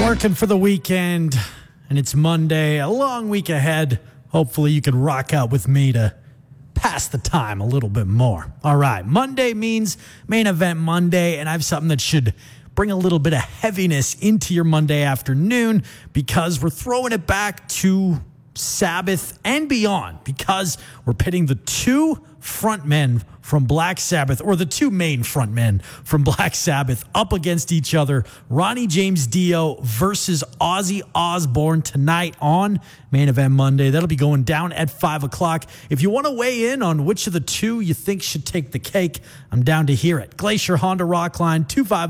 Working for the weekend, and it's Monday, a long week ahead. Hopefully you can rock out with me to pass the time a little bit more. All right, Monday means Main Event Monday, and I have something that should bring a little bit of heaviness into your Monday afternoon because we're throwing it back to Sabbath and beyond, because we're pitting the two frontmen from Black Sabbath, or the two main frontmen from Black Sabbath, up against each other. Ronnie James Dio versus Ozzy Osbourne tonight on Main Event Monday. That'll be going down at 5 o'clock. If you want to weigh in on which of the two you think should take the cake, I'm down to hear it. Glacier Honda Rockline,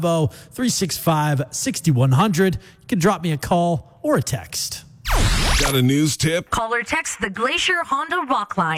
250-365-6100. You can drop me a call or a text. Got a news tip? Call or text the Glacier Honda Rockline.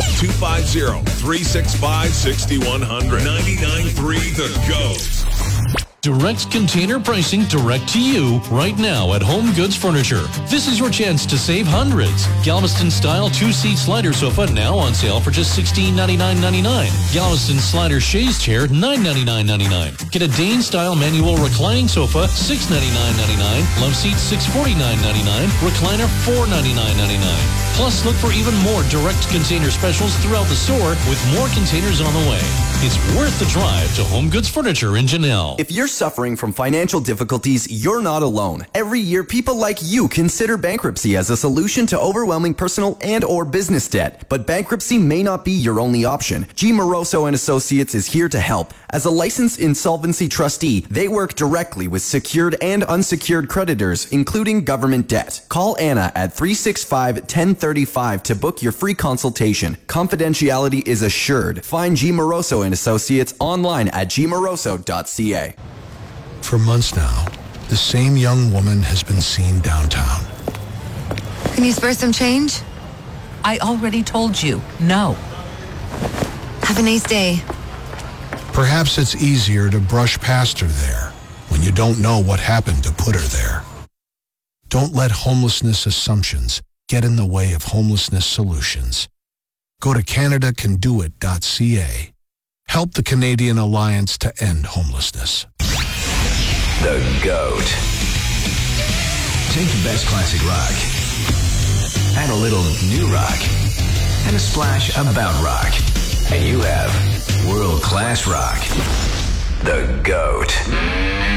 250-365-6100. 99.3 The GOAT. Direct container pricing direct to you right now at Home Goods Furniture. This is your chance to save hundreds. Galveston style 2-seat slider sofa now on sale for just $1699.99. Galveston slider chaise chair $999.99. Get a Dane style manual reclining sofa $699.99. Love seat $649.99. Recliner $499.99. Plus, look for even more direct container specials throughout the store with more containers on the way. It's worth the drive to Home Goods Furniture in Janelle. If you're suffering from financial difficulties, you're not alone. Every year, people like you consider bankruptcy as a solution to overwhelming personal and or business debt. But bankruptcy may not be your only option. G. Moroso and Associates is here to help. As a licensed insolvency trustee, they work directly with secured and unsecured creditors, including government debt. Call Anna at 365-1035 to book your free consultation. Confidentiality is assured. Find G. Moroso and Associates online at gmoroso.ca. For months now, the same young woman has been seen downtown. Can you spare some change? I already told you, no. Have a nice day. Perhaps it's easier to brush past her there when you don't know what happened to put her there. Don't let homelessness assumptions get in the way of homelessness solutions. Go to CanadaCanDoIt.ca. Help the Canadian Alliance to End Homelessness. The GOAT. Take the best classic rock, add a little new rock, and a splash about rock, and you have world-class rock. The GOAT.